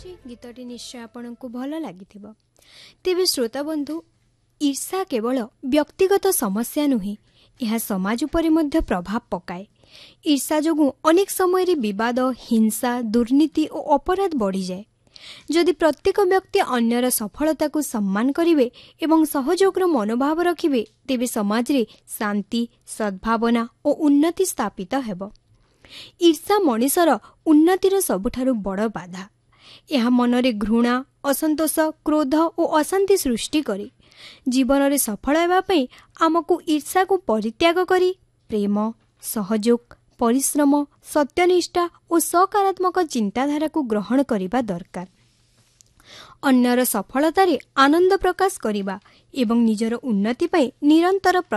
କରୁଛି ଗୀତଟି ନିଶ୍ଚୟ ଆପଣଙ୍କୁ ଭଲ ଲାଗିଥିବ। ତେବେ ଶ୍ରୋତା ବନ୍ଧୁ, ଈର୍ଷା କେବଳ ବ୍ୟକ୍ତିଗତ ସମସ୍ୟା ନୁହେଁ, ଏହା ସମାଜ ଉପରେ ମଧ୍ୟ ପ୍ରଭାବ ପକାଏ। ଈର୍ଷା ଯୋଗୁଁ ଅନେକ ସମୟରେ ବିବାଦ, ହିଂସା, ଦୁର୍ନୀତି ଓ ଅପରାଧ ବଢ଼ିଯାଏ। ଯଦି ପ୍ରତ୍ୟେକ ବ୍ୟକ୍ତି ଅନ୍ୟର ସଫଳତାକୁ ସମ୍ମାନ କରିବେ ଏବଂ ସହଯୋଗର ମନୋଭାବ ରଖିବେ, ତେବେ ସମାଜରେ ଶାନ୍ତି, ସଦ୍ଭାବନା ଓ ଉନ୍ନତି ସ୍ଥାପିତ ହେବ। ଈର୍ଷା ମଣିଷର ଉନ୍ନତିର ସବୁଠାରୁ ବଡ଼ ବାଧା। ଏହା ମନରେ ଘୃଣା, ଅସନ୍ତୋଷ, କ୍ରୋଧ ଓ ଅଶାନ୍ତି ସୃଷ୍ଟି କରେ। ଜୀବନରେ ସଫଳ ହେବା ପାଇଁ ଆମକୁ ଈର୍ଷାକୁ ପରିତ୍ୟାଗ କରି ପ୍ରେମ, ସହଯୋଗ, ପରିଶ୍ରମ, ସତ୍ୟନିଷ୍ଠା ଓ ସକାରାତ୍ମକ ଚିନ୍ତାଧାରାକୁ ଗ୍ରହଣ କରିବା ଦରକାର। ଅନ୍ୟର ସଫଳତାରେ ଆନନ୍ଦ ପ୍ରକାଶ କରିବା ଏବଂ ନିଜର ଉନ୍ନତି ପାଇଁ ନିରନ୍ତର